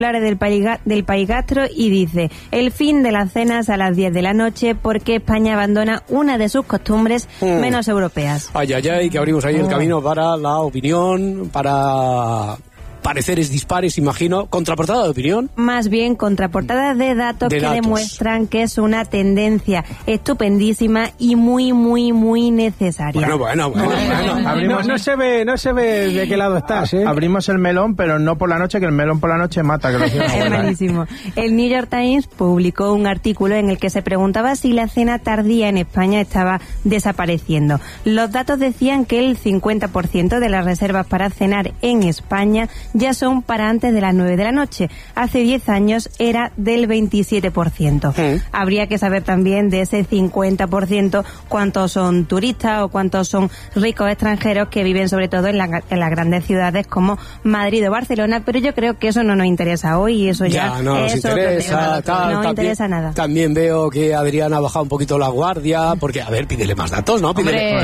del País Gastro y dice: el fin de las cenas a las 10 de la noche porque España abandona una de sus costumbres menos europeas. Ay, que abrimos ahí el camino para la opinión, para pareceres dispares, imagino. ¿Contraportada de opinión? Más bien contraportada de datos demuestran que es una tendencia estupendísima y muy, muy, muy necesaria. Bueno. No se ve de qué lado estás, ¿eh? Abrimos el melón, pero no por la noche, que el melón por la noche mata. Que lo es malísimo. El New York Times publicó un artículo en el que se preguntaba si la cena tardía en España estaba desapareciendo. Los datos decían que el 50% de las reservas para cenar en España ya son para antes de las 9 de la noche. Hace 10 años era del 27%. Habría que saber también de ese 50% cuántos son turistas o cuántos son ricos extranjeros que viven sobre todo en las grandes ciudades como Madrid o Barcelona, pero yo creo que eso no nos interesa hoy y eso ya no nos interesa. No interesa nada. También veo que Adriana ha bajado un poquito la guardia, porque, a ver, pídele más datos, ¿no? Pídele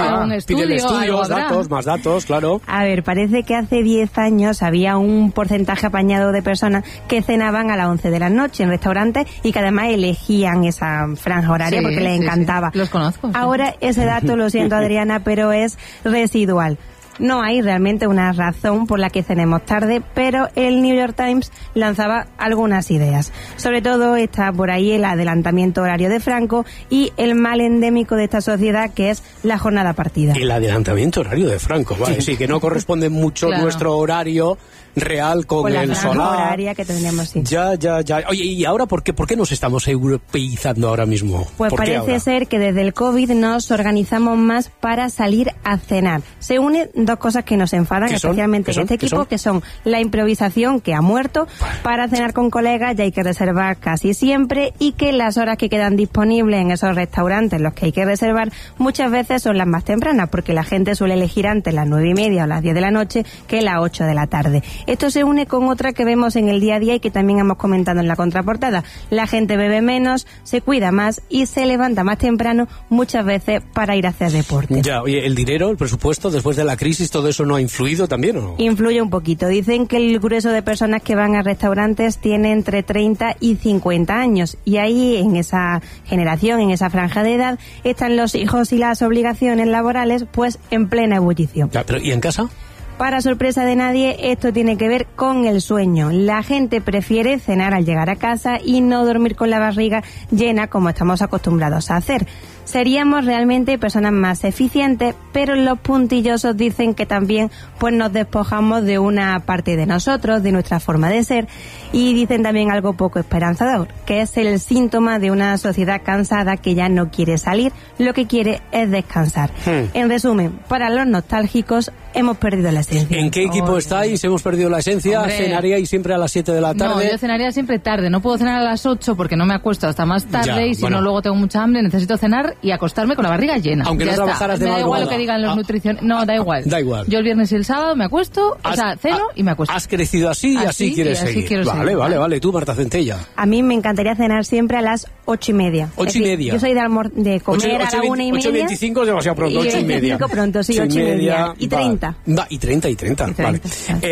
estudios, más datos, claro. A ver, parece que hace 10 años había un porcentaje apañado de personas que cenaban a las 11 de la noche en restaurantes y que además elegían esa franja horaria porque les encantaba. Sí. Los conozco. Ahora ese dato, lo siento Adriana, pero es residual. No hay realmente una razón por la que cenemos tarde, pero el New York Times lanzaba algunas ideas. Sobre todo está por ahí el adelantamiento horario de Franco y el mal endémico de esta sociedad, que es la jornada partida. El adelantamiento horario de Franco, vale, sí, que no corresponde mucho nuestro horario real con el solar. Horaria que tendríamos, sí. Ya. Oye, ¿y ahora por qué nos estamos europeizando ahora mismo? Pues parece ser que desde el COVID nos organizamos más para salir a cenar. Se unen dos cosas que nos enfadan, especialmente en este equipo, que son la improvisación, que ha muerto, para cenar con colegas ya hay que reservar casi siempre, y que las horas que quedan disponibles en esos restaurantes, los que hay que reservar, muchas veces son las más tempranas, porque la gente suele elegir antes las 9:30 o las 10 de la noche que las 8 de la tarde. Esto se une con otra que vemos en el día a día y que también hemos comentado en la contraportada. La gente bebe menos, se cuida más y se levanta más temprano, muchas veces para ir a hacer deporte. Ya, oye, el dinero, el presupuesto, después de la crisis, ¿todo eso no ha influido también o no? Influye un poquito. Dicen que el grueso de personas que van a restaurantes tiene entre 30 y 50 años. Y ahí, en esa generación, en esa franja de edad, están los hijos y las obligaciones laborales, pues en plena ebullición. Ya, pero ¿y en casa? Para sorpresa de nadie, esto tiene que ver con el sueño. La gente prefiere cenar al llegar a casa y no dormir con la barriga llena como estamos acostumbrados a hacer. Seríamos realmente personas más eficientes, pero los puntillosos dicen que también pues nos despojamos de una parte de nosotros, de nuestra forma de ser, y dicen también algo poco esperanzador, que es el síntoma de una sociedad cansada que ya no quiere salir, lo que quiere es descansar. En resumen, para los nostálgicos hemos perdido la esencia. ¿En qué equipo estáis? ¿Hemos perdido la esencia? Hombre. ¿Cenaríais siempre a las 7 de la tarde? No, yo cenaría siempre tarde. No puedo cenar a las 8 porque no me acuesto hasta más tarde y si no luego tengo mucha hambre, necesito cenar y acostarme con la barriga llena. Aunque no trabajaras de madrugada. Me da igual lo que digan los nutricionistas. No, da igual. Da igual. Yo el viernes y el sábado me acuesto, ceno y me acuesto. Has crecido así y así quieres seguir. Vale. Tú, Marta Centella. A mí me encantaría cenar siempre a las 8:30. 8:30. Yo soy de comer a la 1:30. 8:25 es demasiado pronto, 8:30. 8:25 pronto, sí, 8:30. Y 30. Y 30. Vale.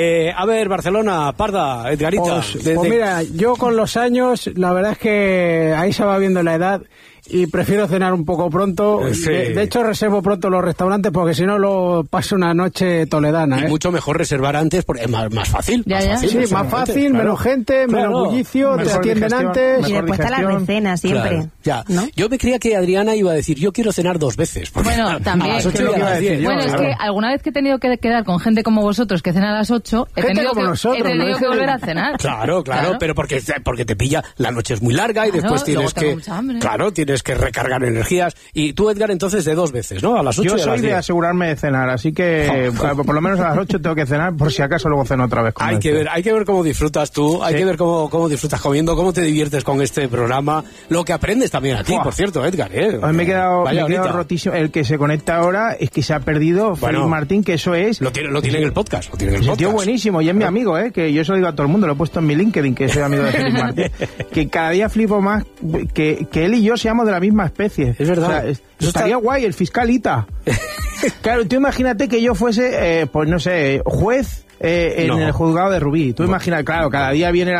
A ver, Barcelona, Parda, Edgarita. Pues mira, yo con los años, la verdad es que ahí se va viendo la edad y prefiero cenar un poco pronto. Sí. De hecho, reservo pronto los restaurantes porque si no lo paso una noche toledana. Y mucho mejor reservar antes porque es más fácil. Sí, más fácil, menos gente, menos bullicio, te atienden antes. Y después está la recena siempre. Claro, ya. ¿No? Yo me creía que Adriana iba a decir, yo quiero cenar 2 veces. Bueno, también. A las 8 y a las 10. Bueno, es que alguna vez que he tenido que quedar con gente como vosotros que cena a las 8, he tenido que volver a cenar. Claro, pero porque te pilla, la noche es muy larga y después tienes que recargar energías. Y tú, Edgar, entonces de 2 veces, ¿no? A las 8 y a las 10. Yo soy de asegurarme de cenar, así que por lo menos a las 8 tengo que cenar, por si acaso luego ceno otra vez. Hay que ver cómo disfrutas tú, hay que ver cómo disfrutas comiendo, cómo te diviertes con este programa, lo que aprendes también a ti, por cierto, Edgar. A mí me he quedado rotísimo. El que se conecta ahora es que se ha perdido Félix Martín, que eso es... Lo tiene en el podcast. Es tío buenísimo, y es mi amigo, que yo se lo digo a todo el mundo, lo he puesto en mi LinkedIn, que soy amigo de Félix Martín, que cada día flipo más que él y yo seamos de la misma especie. Es verdad. O sea, estaría guay, el fiscalita. Claro, tú imagínate que yo fuese, pues no sé, juez en el juzgado de Rubí. Tú imaginas, claro, cada día viene